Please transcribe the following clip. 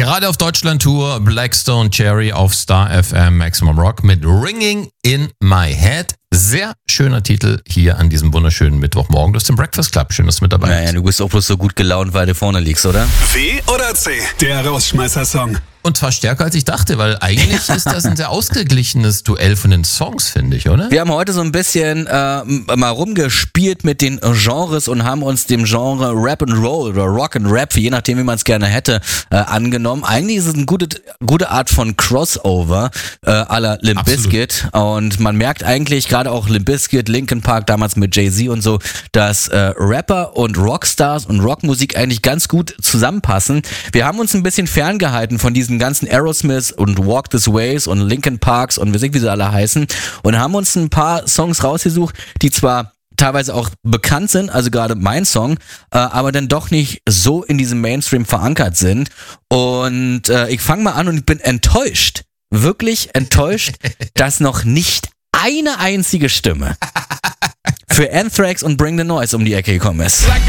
Gerade auf Deutschland-Tour, Blackstone Cherry auf Star FM Maximum Rock mit Ringing in My Head. Sehr schöner Titel hier an diesem wunderschönen Mittwochmorgen. Du bist im Breakfast Club. Schön, dass du mit dabei bist. Naja, du bist auch bloß so gut gelaunt, weil du vorne liegst, oder? W oder C? Der Rausschmeißer-Song. Und zwar stärker als ich dachte, weil eigentlich ist das ein sehr ausgeglichenes Duell von den Songs, finde ich, oder? Wir haben heute so ein bisschen mal rumgespielt mit den Genres und haben uns dem Genre Rap and Roll oder Rock and Rap, je nachdem wie man es gerne hätte, angenommen. Eigentlich ist es eine gute Art von Crossover à la Limp Bizkit. Und man merkt eigentlich, gerade auch Limp Bizkit, Linkin Park, damals mit Jay-Z und so, dass Rapper und Rockstars und Rockmusik eigentlich ganz gut zusammenpassen. Wir haben uns ein bisschen ferngehalten von diesen ganzen Aerosmith und Walk This Ways und Linkin Parks und wie sie alle heißen und haben uns ein paar Songs rausgesucht, die zwar teilweise auch bekannt sind, also gerade mein Song, aber dann doch nicht so in diesem Mainstream verankert sind. Und ich fange mal an und ich bin enttäuscht, wirklich enttäuscht, dass noch nicht eine einzige Stimme für Anthrax und Bring the Noise um die Ecke gekommen ist. Like